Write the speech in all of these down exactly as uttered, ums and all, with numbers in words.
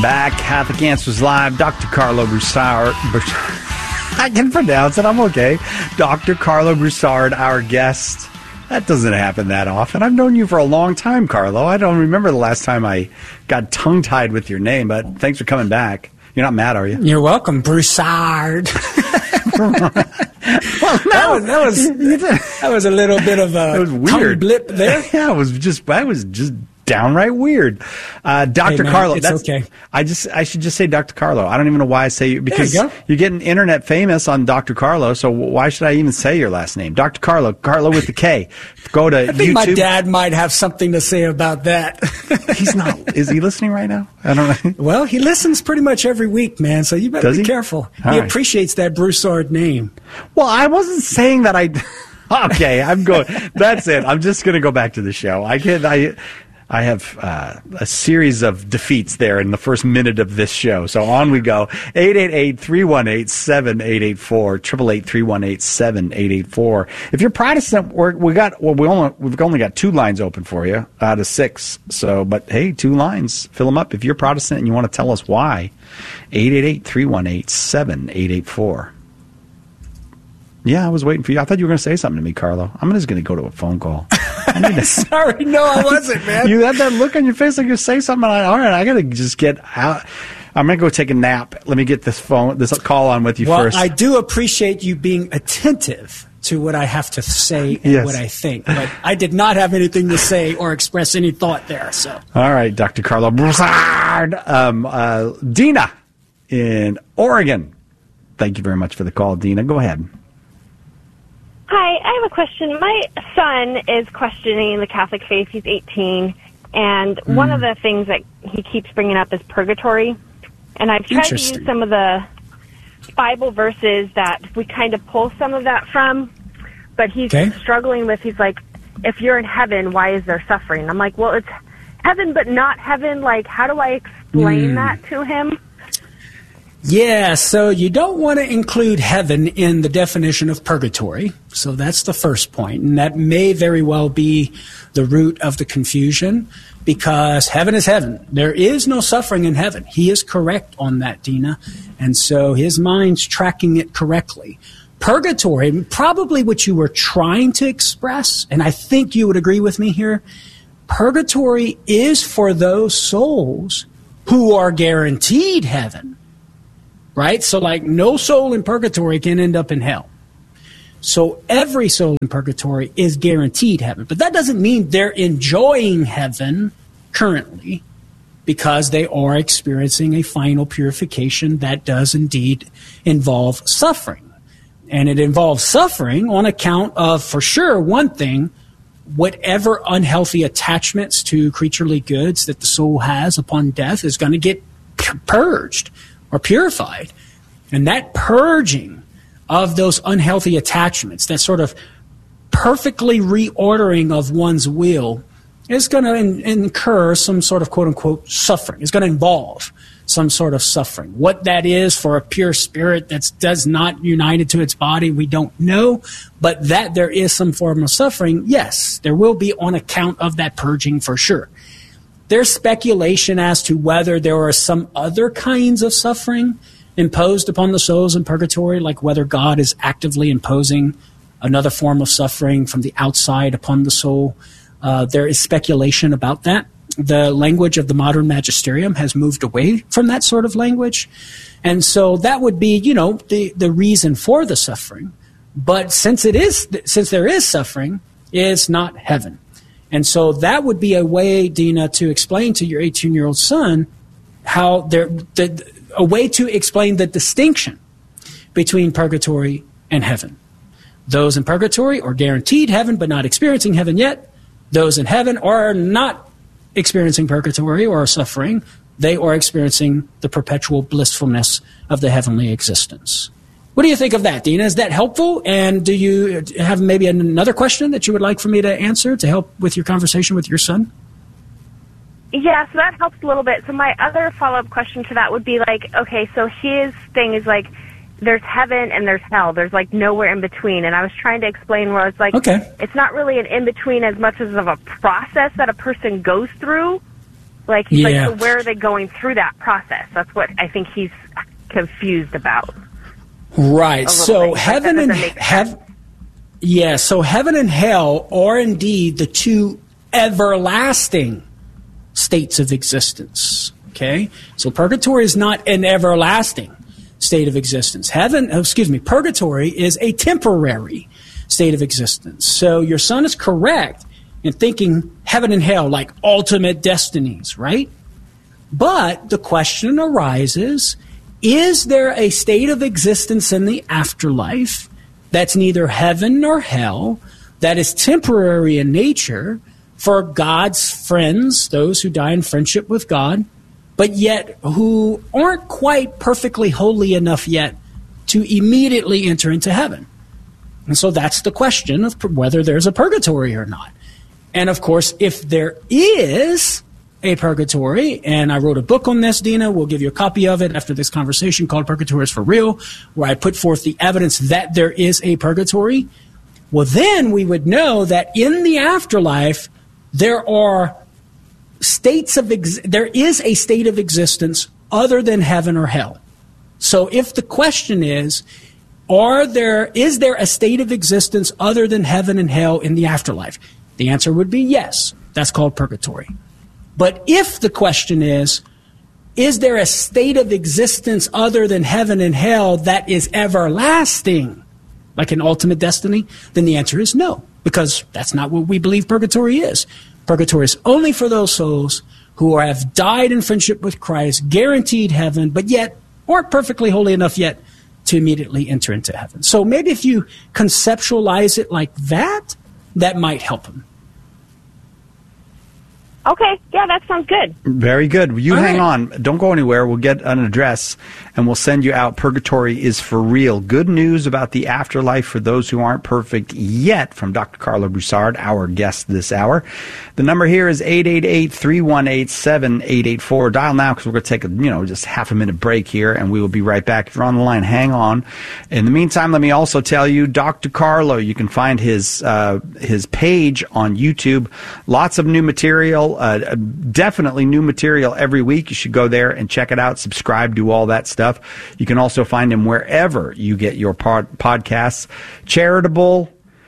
Back, Catholic Answers Live, Doctor Carlo Broussard. I can pronounce it, I'm okay. Doctor Carlo Broussard, our guest. That doesn't happen that often. I've known you for a long time, Carlo. I don't remember the last time I got tongue-tied with your name, but thanks for coming back. You're not mad, are you? You're welcome, Broussard. Well, no, that was that was, that was a little bit of a tongue blip there. Yeah, it was just I was just downright weird. Uh, Doctor Hey, man, Carlo, it's that's okay. I just I should just say Doctor Carlo. I don't even know why I say you because There you go. you're getting internet famous on Doctor Carlo. So why should I even say your last name, Doctor Carlo? Carlo with the K. Go to I think YouTube. my dad might have something to say about that. He's not. Is he listening right now? I don't know. Well, he listens pretty much every week, man. So you better Does be he? careful. All he right. appreciates that Broussard name. Well, I wasn't saying that I. Okay, I'm going. That's it. I'm just going to go back to the show. I can't. I. I have uh, a series of defeats there in the first minute of this show. So on we go. eight eight eight, three one eight, seven eight eight four. eight eight eight, three one eight, seven eight eight four. If you're Protestant, we're, we got well. We only we've only got two lines open for you out of six. So, but hey, two lines, fill them up. If you're Protestant and you want to tell us why, eight eight eight, three one eight, seven eight eight four. Yeah, I was waiting for you. I thought you were going to say something to me, Carlo. I'm just going to go to a phone call. I need to, Sorry, no, I wasn't, man. you had that look on your face like you say something. I, all right, I got to just get out. I'm going to go take a nap. Let me get this phone, this call on with you well, first. I do appreciate you being attentive to what I have to say and Yes. what I think. But I did not have anything to say or express any thought there. So, All right, Doctor Carlo Broussard. Um, uh, Dina in Oregon. Thank you very much for the call, Dina. Go ahead. Hi, I have a question. My son is questioning the Catholic faith. He's eighteen, and mm. one of the things that he keeps bringing up is purgatory. And I've tried to use some of the Bible verses that we kind of pull some of that from, but he's okay. struggling with, he's like, if you're in heaven, why is there suffering? I'm like, well, it's heaven but not heaven. Like, how do I explain mm. that to him? Yeah, so you don't want to include heaven in the definition of purgatory. So that's the first point. And that may very well be the root of the confusion because heaven is heaven. There is no suffering in heaven. He is correct on that, Dina. And so his mind's tracking it correctly. Purgatory, probably what you were trying to express, and I think you would agree with me here, purgatory is for those souls who are guaranteed heaven. Right? So like no soul in purgatory can end up in hell. So every soul in purgatory is guaranteed heaven. But that doesn't mean they're enjoying heaven currently because they are experiencing a final purification that does indeed involve suffering. And it involves suffering on account of, for sure, one thing, whatever unhealthy attachments to creaturely goods that the soul has upon death is going to get purged or purified. And that purging of those unhealthy attachments, that sort of perfectly reordering of one's will, is going to in- incur some sort of quote-unquote suffering. It's going to involve some sort of suffering. What that is for a pure spirit that's does not united to its body, we don't know. But that there is some form of suffering, yes, there will be on account of that purging for sure. There's speculation as to whether there are some other kinds of suffering imposed upon the souls in purgatory, like whether God is actively imposing another form of suffering from the outside upon the soul. Uh, there is speculation about that. The language of the modern magisterium has moved away from that sort of language. And so that would be, you know, the, the reason for the suffering. But since it is, since there is suffering, it's not heaven. And so that would be a way, Dina, to explain to your eighteen-year-old son how there, the, a way to explain the distinction between purgatory and heaven. Those in purgatory are guaranteed heaven but not experiencing heaven yet. Those in heaven are not experiencing purgatory or suffering. They are experiencing the perpetual blissfulness of the heavenly existence. What do you think of that, Dina? Is that helpful? And do you have maybe another question that you would like for me to answer to help with your conversation with your son? Yeah, so that helps a little bit. So my other follow-up question to that would be like, okay, so his thing is like, there's heaven and there's hell. There's like nowhere in between. And I was trying to explain where it's like, okay, it's not really an in-between as much as of a process that a person goes through. Like, he's Yeah. like, so where are they going through that process? That's what I think he's confused about. Right. So bit. heaven That and doesn't make heaven. Yeah. So heaven and hell are indeed the two everlasting states of existence. Okay. So purgatory is not an everlasting state of existence. Heaven, oh, excuse me, purgatory is a temporary state of existence. So your son is correct in thinking heaven and hell like ultimate destinies, right? But the question arises, is there a state of existence in the afterlife that's neither heaven nor hell, that is temporary in nature for God's friends, those who die in friendship with God, but yet who aren't quite perfectly holy enough yet to immediately enter into heaven? And so that's the question of whether there's a purgatory or not. And of course, if there is a purgatory, and I wrote a book on this, Dina, we'll give you a copy of it after this conversation called Purgatory is for Real, where I put forth the evidence that there is a purgatory. Well, then we would know that in the afterlife, there are states of, ex- there is a state of existence other than heaven or hell. So if the question is, are there, is there a state of existence other than heaven and hell in the afterlife? The answer would be yes. That's called purgatory. But if the question is, is there a state of existence other than heaven and hell that is everlasting, like an ultimate destiny? Then the answer is no, because that's not what we believe purgatory is. Purgatory is only for those souls who have died in friendship with Christ, guaranteed heaven, but yet aren't perfectly holy enough yet to immediately enter into heaven. So maybe if you conceptualize it like that, that might help him. Okay, yeah, that sounds good. Very good. You All hang right. on. Don't go anywhere. We'll get an address, and we'll send you out. Purgatory is for real. Good news about the afterlife for those who aren't perfect yet from Doctor Carlo Broussard, our guest this hour. The number here is eight eight eight, three one eight, seven eight eight four. Dial now because we're going to take a, you know, just half a minute break here, and we will be right back. If you're on the line, hang on. In the meantime, let me also tell you, Doctor Carlo, you can find his, uh, his page on YouTube. Lots of new material. Uh, definitely new material every week. You should go there and check it out, subscribe, do all that stuff. You can also find him wherever you get your pod- podcasts. Charitable,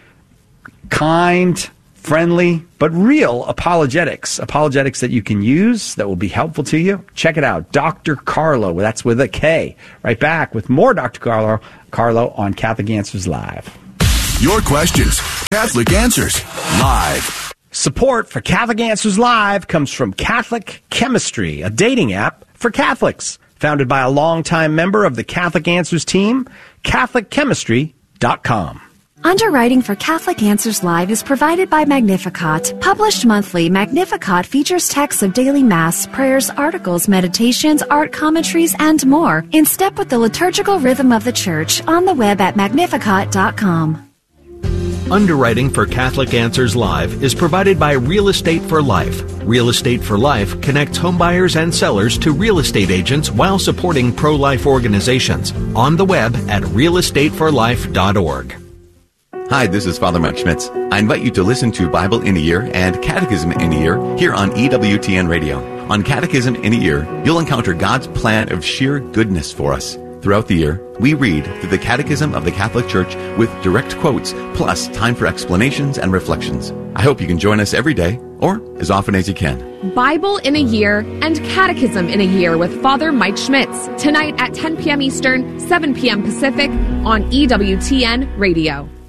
kind, friendly, but real apologetics. Apologetics that you can use that will be helpful to you. Check it out. Doctor Carlo, that's with a K. Right back with more Doctor Carlo, Carlo on Catholic Answers Live. Your questions, Catholic Answers Live. Support for Catholic Answers Live comes from Catholic Chemistry, a dating app for Catholics. Founded by a longtime member of the Catholic Answers team, Catholic Chemistry dot com. Underwriting for Catholic Answers Live is provided by Magnificat. Published monthly, Magnificat features texts of daily Mass, prayers, articles, meditations, art commentaries, and more, in step with the liturgical rhythm of the Church, on the web at Magnificat dot com. Underwriting for Catholic Answers Live is provided by Real Estate for Life. Real Estate for Life connects homebuyers and sellers to real estate agents while supporting pro-life organizations. On the web at real estate for life dot org. Hi, this is Father Mike Schmitz. I invite you to listen to Bible in a Year and Catechism in a Year here on E W T N Radio. On Catechism in a Year, you'll encounter God's plan of sheer goodness for us. Throughout the year, we read through the Catechism of the Catholic Church with direct quotes, plus time for explanations and reflections. I hope you can join us every day, or as often as you can. Bible in a Year and Catechism in a Year with Father Mike Schmitz, tonight at ten p.m. Eastern, seven p.m. Pacific on E W T N Radio.